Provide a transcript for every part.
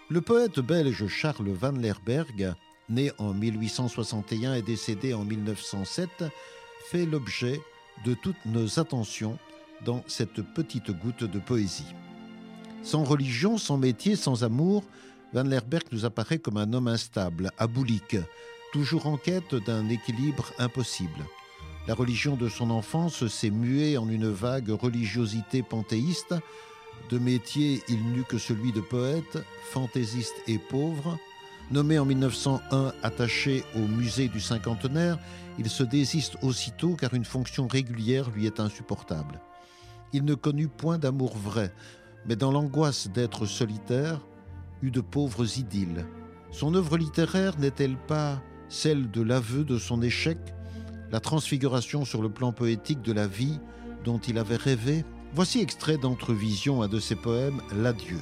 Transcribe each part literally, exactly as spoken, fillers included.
Le poète belge Charles Van Lerberghe, né en mille huit cent soixante et un et décédé en mille neuf cent sept, fait l'objet de toutes nos attentions dans cette petite goutte de poésie. Sans religion, sans métier, sans amour, Van Lerberghe nous apparaît comme un homme instable, aboulique, toujours en quête d'un équilibre impossible. La religion de son enfance s'est muée en une vague religiosité panthéiste. De métier, il n'eut que celui de poète, fantaisiste et pauvre. Nommé en mille neuf cent un attaché au musée du cinquantenaire, il se désiste aussitôt car une fonction régulière lui est insupportable. Il ne connut point d'amour vrai, mais dans l'angoisse d'être solitaire, eut de pauvres idylles. Son œuvre littéraire n'est-elle pas celle de l'aveu de son échec, la transfiguration sur le plan poétique de la vie dont il avait rêvé? Voici extrait d'Entrevision, un de ses poèmes, L'Adieu.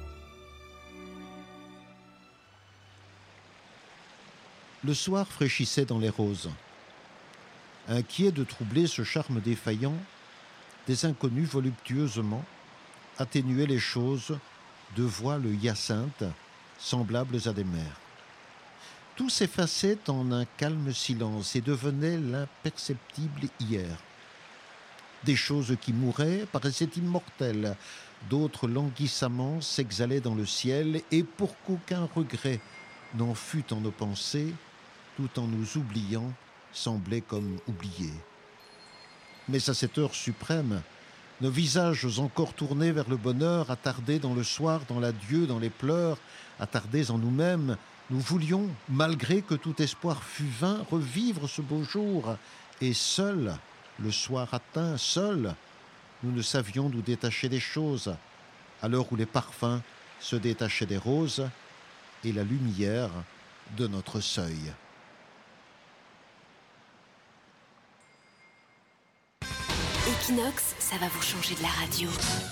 Le soir fraîchissait dans les roses. Inquiet de troubler ce charme défaillant, des inconnus voluptueusement atténuaient les choses de voix le hyacinthe, semblables à des mers. Tout s'effaçait en un calme silence et devenait l'imperceptible hier. Des choses qui mouraient paraissaient immortelles, d'autres languissamment s'exhalaient dans le ciel, et pour qu'aucun regret n'en fût en nos pensées, tout en nous oubliant, semblaient comme oubliés. Mais à cette heure suprême, nos visages encore tournés vers le bonheur, attardés dans le soir, dans l'adieu, dans les pleurs, attardés en nous-mêmes, nous voulions, malgré que tout espoir fût vain, revivre ce beau jour, et seuls, le soir atteint, seuls, nous ne savions nous détacher des choses, à l'heure où les parfums se détachaient des roses et la lumière de notre seuil. Equinox, ça va vous changer de la radio.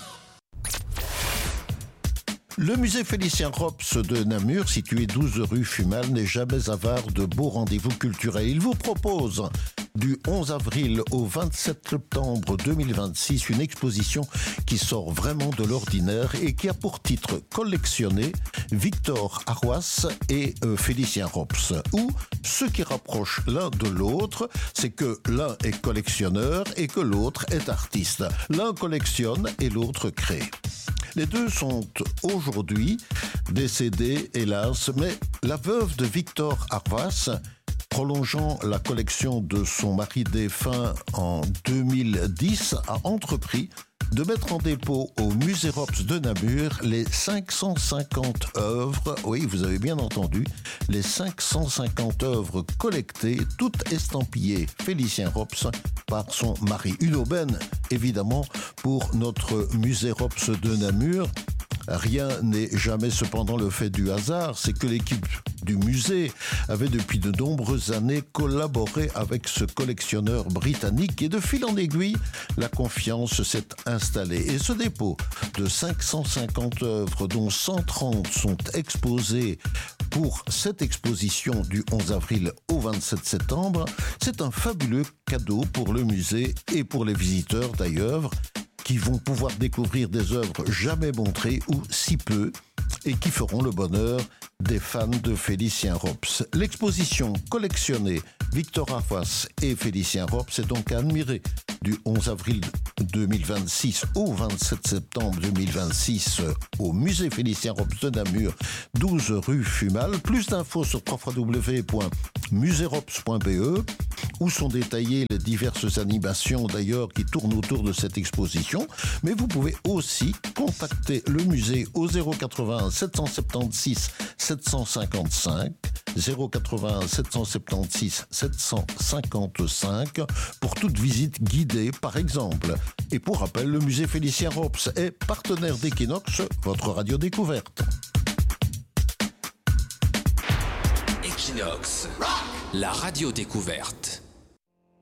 Le musée Félicien Rops de Namur, situé douze rue Fumal, n'est jamais avare de beaux rendez-vous culturels. Il vous propose du onze avril au vingt-sept septembre deux mille vingt-six une exposition qui sort vraiment de l'ordinaire et qui a pour titre collectionné Victor Arroas et euh, Félicien Rops. Ou ce qui rapproche l'un de l'autre, c'est que l'un est collectionneur et que l'autre est artiste. L'un collectionne et l'autre crée. Les deux sont aujourd'hui décédés, hélas, mais la veuve de Victor Arroas, prolongeant la collection de son mari défunt en deux mille dix, a entrepris de mettre en dépôt au musée Rops de Namur les cinq cent cinquante œuvres, oui, vous avez bien entendu, les cinq cent cinquante œuvres collectées, toutes estampillées Félicien Rops par son mari. Une aubaine, évidemment, pour notre musée Rops de Namur. Rien n'est jamais cependant le fait du hasard, c'est que l'équipe du musée avait depuis de nombreuses années collaboré avec ce collectionneur britannique et de fil en aiguille, la confiance s'est installée. Et ce dépôt de cinq cent cinquante œuvres, dont cent trente sont exposées pour cette exposition du onze avril au vingt-sept septembre, c'est un fabuleux cadeau pour le musée et pour les visiteurs d'ailleurs, qui vont pouvoir découvrir des œuvres jamais montrées ou si peu et qui feront le bonheur des fans de Félicien Rops. L'exposition collectionnée Victor Arroas et Félicien Rops est donc à admirer du onze avril deux mille vingt-six au vingt-sept septembre deux mille vingt-six au musée Félicien Rops de Namur, douze rue Fumal. Plus d'infos sur w w w point musée rops point b e où sont détaillées les diverses animations d'ailleurs qui tournent autour de cette exposition. Mais vous pouvez aussi contacter le musée au zéro quatre-vingts sept cent soixante-seize sept cent cinquante-cinq, zéro quatre-vingts sept cent soixante-seize sept cent cinquante-cinq pour toute visite guidée par exemple. Et pour rappel, le musée Félicien Rops est partenaire d'Equinox, votre radio découverte. Equinox, la radio découverte.